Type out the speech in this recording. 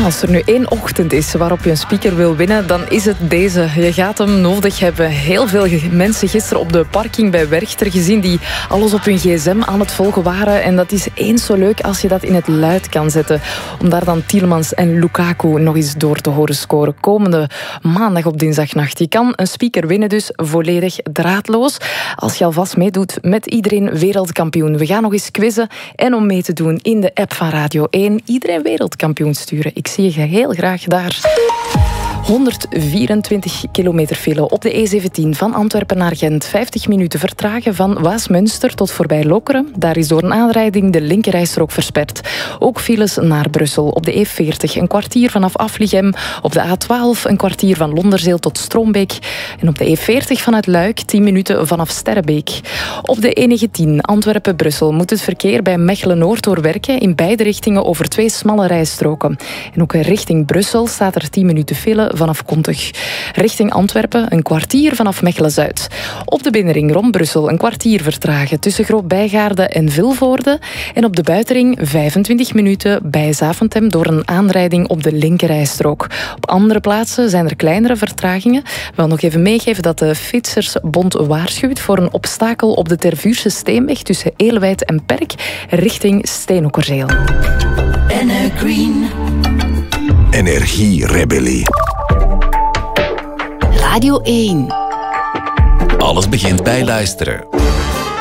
Als er nu één ochtend is waarop je een speaker wil winnen, dan is het deze. Je gaat hem nodig hebben. Heel veel mensen gisteren op de parking bij Werchter gezien die alles op hun gsm aan het volgen waren. En dat is eens zo leuk als je dat in het luid kan zetten. Om daar dan Tielemans en Lukaku nog eens door te horen scoren. Komende maandag op dinsdagnacht. Je kan een speaker winnen dus volledig draadloos. Als je alvast meedoet met Iedereen Wereldkampioen. We gaan nog eens quizzen. En om mee te doen in de app van Radio 1. Iedereen Wereldkampioen sturen. Ik zie je heel graag daar. 124 kilometer file op de E17 van Antwerpen naar Gent. 50 minuten vertragen van Waasmunster tot voorbij Lokeren. Daar is door een aanrijding de linkerrijstrook versperd. Ook files naar Brussel op de E40. Een kwartier vanaf Afligem. Op de A12 een kwartier van Londerzeel tot Stroombeek. En op de E40 vanuit Luik 10 minuten vanaf Sterrebeek. Op de E19 Antwerpen-Brussel moet het verkeer bij Mechelen-Noord doorwerken. In beide richtingen over 2 smalle rijstroken. En ook richting Brussel staat er 10 minuten file vanaf Kontich. Richting Antwerpen een kwartier vanaf Mechelen-Zuid. Op de binnenring rond Brussel een kwartier vertragen tussen Groot-Bijgaarde en Vilvoorde. En op de buitenring 25 minuten bij Zaventem door een aanrijding op de linkerrijstrook. Op andere plaatsen zijn er kleinere vertragingen. Ik wil nog even meegeven dat de Fietsersbond waarschuwt voor een obstakel op de Tervuurse Steenweg tussen Elewijt en Perk richting Steenokkerzeel. Energierebellie. Radio 1. Alles begint bij luisteren.